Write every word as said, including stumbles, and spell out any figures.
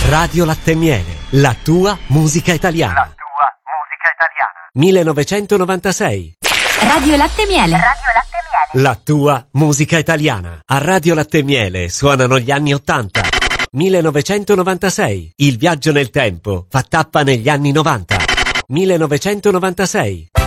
Radio Latte e Miele, la tua musica italiana. La tua musica italiana. millenovecentonovantasei. Radio Latte e Miele. Radio Latte e Miele. La tua musica italiana. A Radio Latte e Miele suonano gli anni ottanta. millenovecentonovantasei. Il viaggio nel tempo fa tappa negli anni novanta. millenovecentonovantasei.